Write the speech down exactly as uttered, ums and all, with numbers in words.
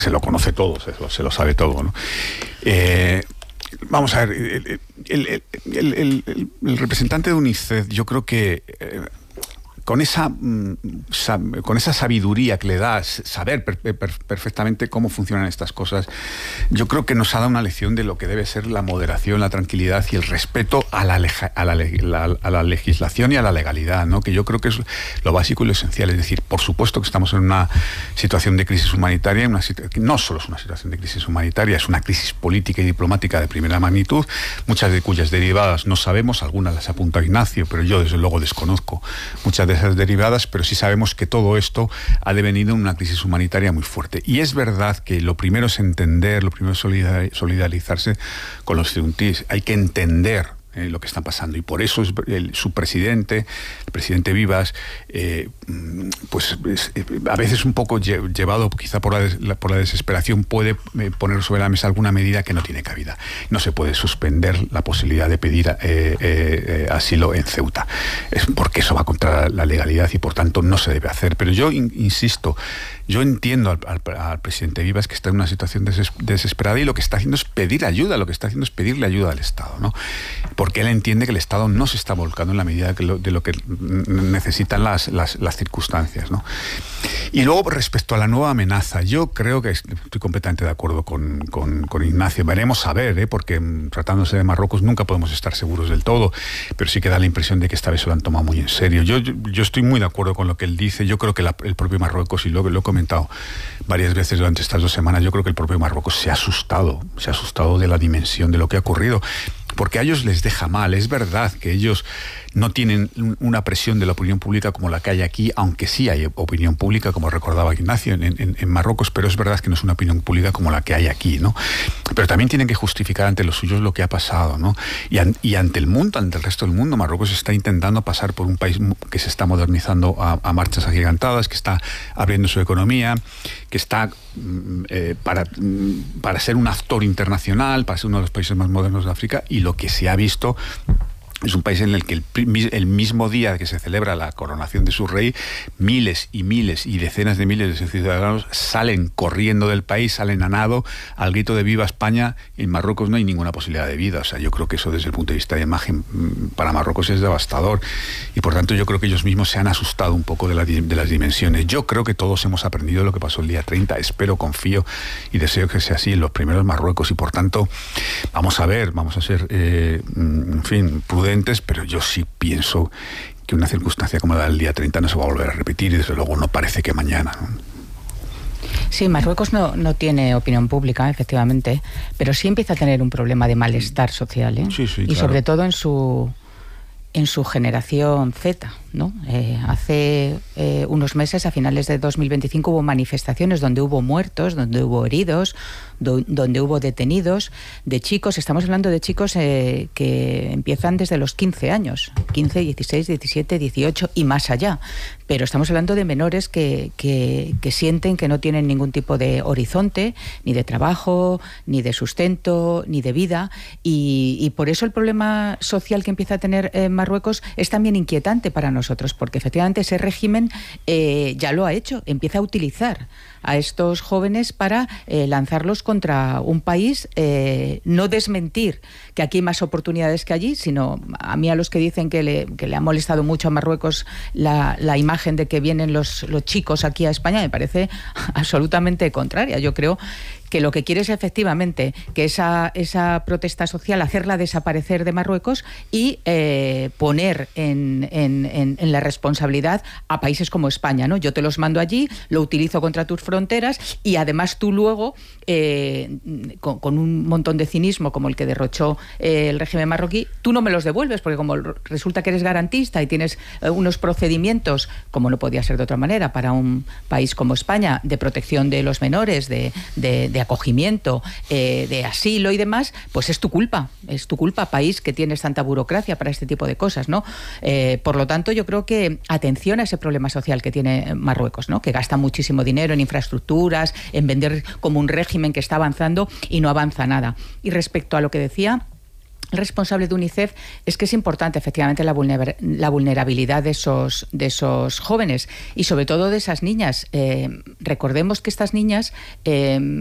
se lo conoce todo, se lo, se lo sabe todo, ¿no? Eh, vamos a ver, el, el, el, el, el, el representante de UNICEF, yo creo que eh, con esa, con esa sabiduría que le da saber per, per, perfectamente cómo funcionan estas cosas, yo creo que nos ha dado una lección de lo que debe ser la moderación, la tranquilidad y el respeto a la, a la, la, a la legislación y a la legalidad, ¿no? Que yo creo que es lo básico y lo esencial. Es decir, por supuesto que estamos en una situación de crisis humanitaria, una situación, no solo es una situación de crisis humanitaria, es una crisis política y diplomática de primera magnitud, muchas de cuyas derivadas no sabemos, algunas las apunta Ignacio, pero yo desde luego desconozco muchas de esas derivadas, pero sí sabemos que todo esto ha devenido en una crisis humanitaria muy fuerte. Y es verdad que lo primero es entender, lo primero es solidarizarse con los ceuntis. Hay que entender Eh, lo que está pasando, y por eso es el, su presidente, el presidente Vivas, eh, pues es, a veces un poco llevado quizá por la, des, la, por la desesperación, puede eh, poner sobre la mesa alguna medida que no tiene cabida. No se puede suspender la posibilidad de pedir eh, eh, asilo en Ceuta, es porque eso va contra la legalidad y por tanto no se debe hacer. Pero yo in, insisto, yo entiendo al, al, al presidente Vivas, que está en una situación deses, desesperada, y lo que está haciendo es pedir ayuda, lo que está haciendo es pedirle ayuda al Estado, ¿no? Porque él entiende que el Estado no se está volcando en la medida de lo, de lo que necesitan las, las, las circunstancias, ¿no? Y luego, respecto a la nueva amenaza, yo creo que estoy completamente de acuerdo con, con, con Ignacio. Veremos a ver, ¿eh? Porque tratándose de Marruecos nunca podemos estar seguros del todo, pero sí que da la impresión de que esta vez se lo han tomado muy en serio. Yo, yo, yo estoy muy de acuerdo con lo que él dice. Yo creo que la, el propio Marruecos, y lo, lo he comentado varias veces durante estas dos semanas, yo creo que el propio Marruecos se ha asustado, se ha asustado de la dimensión de lo que ha ocurrido, porque a ellos les deja mal. Es verdad que ellos no tienen una presión de la opinión pública como la que hay aquí, aunque sí hay opinión pública, como recordaba Ignacio, en, en, en Marruecos, pero es verdad que no es una opinión pública como la que hay aquí, ¿no? Pero también tienen que justificar ante los suyos lo que ha pasado, ¿no? Y, an, y ante el mundo, ante el resto del mundo, Marruecos está intentando pasar por un país que se está modernizando a, a marchas agigantadas, que está abriendo su economía, que está eh, para, para ser un actor internacional, para ser uno de los países más modernos de África, y lo que se ha visto es un país en el que el, el mismo día que se celebra la coronación de su rey, miles y miles y decenas de miles de ciudadanos salen corriendo del país, salen a nado al grito de ¡Viva España! En Marruecos no hay ninguna posibilidad de vida. O sea, yo creo que eso desde el punto de vista de imagen para Marruecos es devastador, y por tanto yo creo que ellos mismos se han asustado un poco de, la, de las dimensiones. Yo creo que todos hemos aprendido lo que pasó el día treinta, espero, confío y deseo que sea así en los primeros Marruecos, y por tanto vamos a ver, vamos a ser eh, en fin, prudentes, pero yo sí pienso que una circunstancia como la del día treinta no se va a volver a repetir, y desde luego no parece que mañana, ¿no? Sí, Marruecos no, no tiene opinión pública, efectivamente, pero sí empieza a tener un problema de malestar social, ¿eh? Sí, sí, y claro. Sobre todo en su en su generación Z, ¿no? Eh, hace eh, unos meses, a finales de dos mil veinticinco, hubo manifestaciones donde hubo muertos, donde hubo heridos, do, donde hubo detenidos de chicos. Estamos hablando de chicos eh, que empiezan desde los quince años, quince, dieciséis, diecisiete, dieciocho y más allá. Pero estamos hablando de menores que, que, que sienten que no tienen ningún tipo de horizonte, ni de trabajo, ni de sustento, ni de vida, y, y por eso el problema social que empieza a tener eh, Marruecos es también inquietante para nosotros, porque efectivamente ese régimen eh, ya lo ha hecho, empieza a utilizar a estos jóvenes para eh, lanzarlos contra un país, eh, no desmentir que aquí hay más oportunidades que allí, sino a mí, a los que dicen que le, que le ha molestado mucho a Marruecos la, la imagen de que vienen los, los chicos aquí a España, me parece absolutamente contraria. Yo creo que lo que quiere es efectivamente que esa, esa protesta social, hacerla desaparecer de Marruecos y eh, poner en, en, en, en la responsabilidad a países como España, ¿no? Yo te los mando allí, lo utilizo contra tus fronteras, y además tú luego, eh, con, con un montón de cinismo como el que derrochó eh, el régimen marroquí, tú no me los devuelves, porque como resulta que eres garantista y tienes eh, unos procedimientos, como no podía ser de otra manera, para un país como España, de protección de los menores, de, de, de acogimiento, eh, de asilo y demás, pues es tu culpa, es tu culpa, país que tienes tanta burocracia para este tipo de cosas, ¿no? Eh, por lo tanto, yo creo que atención a ese problema social que tiene Marruecos, ¿no? Que gasta muchísimo dinero en infraestructuras, en vender como un régimen que está avanzando y no avanza nada. Y respecto a lo que decía responsable de UNICEF es que es importante efectivamente la, vulner la vulnerabilidad de esos, de esos jóvenes y sobre todo de esas niñas. Eh, recordemos que estas niñas... Eh,